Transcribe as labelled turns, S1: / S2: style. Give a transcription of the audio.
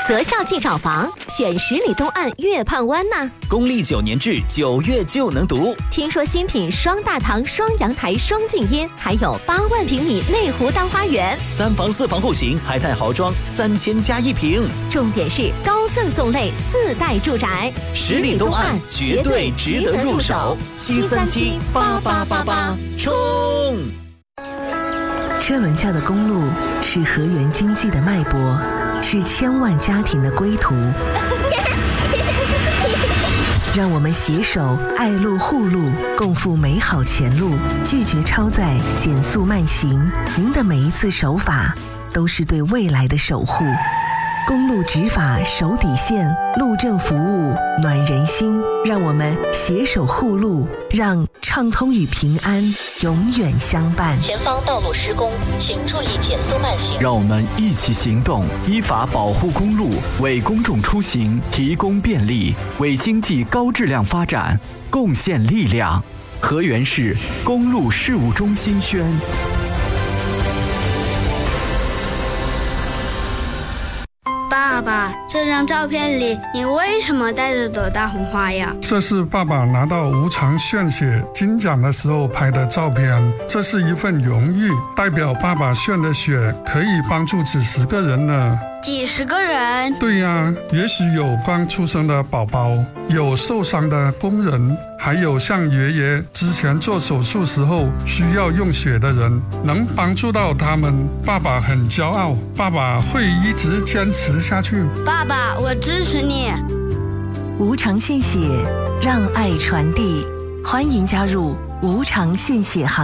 S1: 择校即找房，选10里东岸月畔湾呐。
S2: 公立9年制，9月就能读。
S1: 听说新品双大堂、双阳台、双静音，还有8万平米内湖大花园
S2: ，3房4房户型，还带豪装，3000加1平。
S1: 重点是高赠送类4代住宅
S2: ，10里东岸绝对值得入手。7378888，冲！
S3: 车轮下的公路是河源经济的脉搏，是千万家庭的归途。让我们携手爱路护路，共赴美好前路，拒绝超载，减速慢行。您的每一次守法，都是对未来的守护。公路执法守底线，路政服务暖人心。让我们携手护路，让畅通与平安永远相伴。
S4: 前方道路施工，请注意减速慢行。
S5: 让我们一起行动，依法保护公路，为公众出行提供便利，为经济高质量发展贡献力量。河源市公路事务中心宣。
S6: 爸爸，这张照片里你为什么戴着朵大红花呀？
S7: 这是爸爸拿到无偿献血金奖的时候拍的照片，这是一份荣誉，代表爸爸献的血可以帮助几十个人呢。
S6: 几十个人？
S7: 对呀，也许有刚出生的宝宝，有受伤的工人，还有像爷爷之前做手术时候需要用血的人，能帮助到他们，爸爸很骄傲，爸爸会一直坚持下去。
S6: 爸爸，我支持你。
S3: 无偿献血，让爱传递，欢迎加入无偿献血行